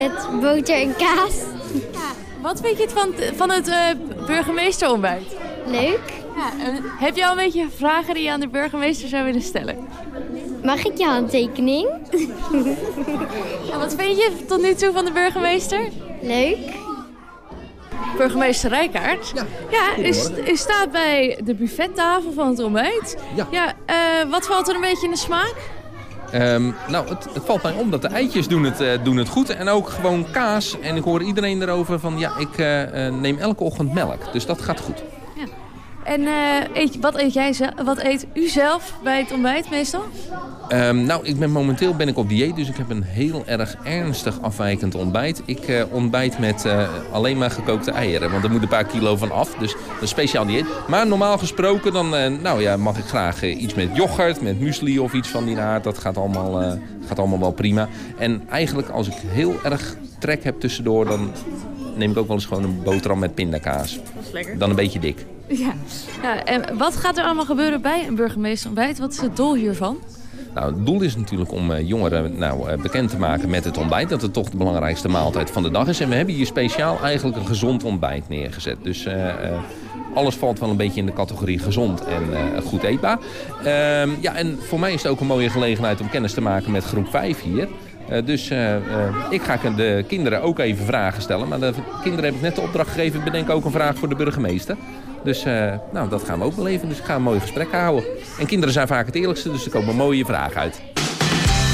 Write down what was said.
Met boter en kaas. Wat vind je van het burgemeesterontbijt? Leuk. Ja, heb je al een beetje vragen die je aan de burgemeester zou willen stellen? Mag ik je handtekening? Ja, wat vind je tot nu toe van de burgemeester? Leuk. Burgemeester Rijkaard. Ja, u staat bij de buffettafel van het ontbijt. Ja, wat valt er een beetje in de smaak? Nou, het valt mij om dat de eitjes doen het goed. En ook gewoon kaas. En ik hoor iedereen erover van, ja, ik neem elke ochtend melk. Dus dat gaat goed. Ja. En wat eet u zelf bij het ontbijt meestal? Nou, momenteel ben ik op dieet, dus ik heb een heel erg ernstig afwijkend ontbijt. Ik ontbijt met alleen maar gekookte eieren, want er moet een paar kilo van af. Dus een speciaal dieet. Maar normaal gesproken dan mag ik graag iets met yoghurt, met muesli of iets van die aard. Dat gaat allemaal wel prima. En eigenlijk als ik heel erg trek heb tussendoor, dan neem ik ook wel eens gewoon een boterham met pindakaas. Dat is lekker. Dan een beetje dik. Ja, en wat gaat er allemaal gebeuren bij een burgemeesterontbijt? Wat is het doel hiervan? Nou, het doel is natuurlijk om jongeren bekend te maken met het ontbijt. Dat het toch de belangrijkste maaltijd van de dag is. En we hebben hier speciaal eigenlijk een gezond ontbijt neergezet. Dus alles valt wel een beetje in de categorie gezond en goed eetbaar. En voor mij is het ook een mooie gelegenheid om kennis te maken met groep 5 hier. Dus ik ga de kinderen ook even vragen stellen. Maar de kinderen heb ik net de opdracht gegeven. Bedenk ook een vraag voor de burgemeester. Dus dat gaan we ook beleven. Dus ik ga een mooi gesprek houden. En kinderen zijn vaak het eerlijkste, dus er komen mooie vragen uit.